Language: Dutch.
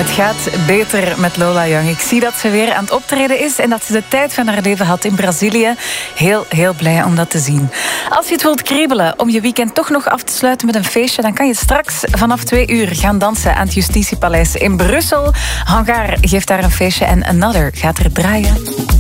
Het gaat beter met Lola Young. Ik zie dat ze weer aan het optreden is en dat ze de tijd van haar leven had in Brazilië. Heel, heel blij om dat te zien. Als je het wilt kriebelen om je weekend toch nog af te sluiten met een feestje, dan kan je straks vanaf 2 uur gaan dansen aan het Justitiepaleis in Brussel. Hangar geeft daar een feestje en Another gaat er draaien.